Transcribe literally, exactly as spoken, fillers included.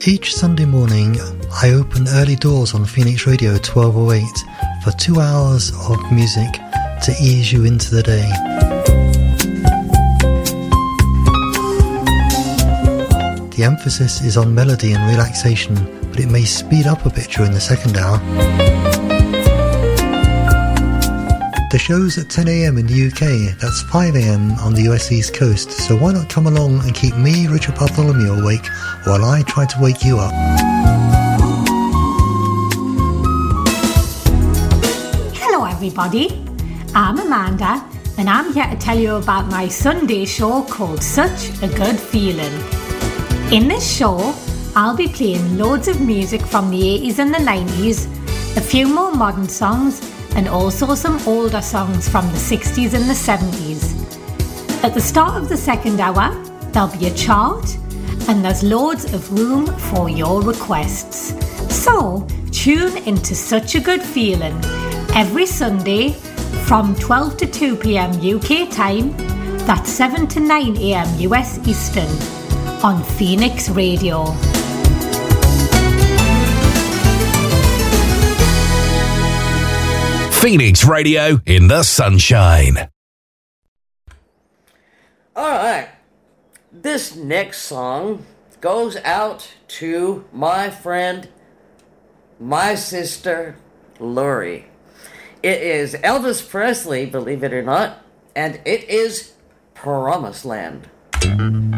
Each Sunday morning, I open early doors on Phoenix Radio twelve oh eight for two hours of music to ease you into the day. The emphasis is on melody and relaxation, but it may speed up a bit during the second hour. The show's at ten a.m. in the U K, that's five a.m. on the U S East Coast, so why not come along and keep me, Richard Bartholomew, awake while I try to wake you up. Hello everybody, I'm Amanda and I'm here to tell you about my Sunday show called Such a Good Feeling. In this show, I'll be playing loads of music from the eighties and the nineties, a few more modern songs, and also some older songs from the sixties and the seventies. At the start of the second hour, there'll be a chart, and there's loads of room for your requests. So, tune into Such a Good Feeling every Sunday from twelve to two p.m. U K time, that's seven to nine a.m. U S Eastern, on Phoenix Radio. Phoenix Radio in the sunshine. All right. This next song goes out to my friend, my sister, Lori. It is Elvis Presley, believe it or not, and it is Promised Land.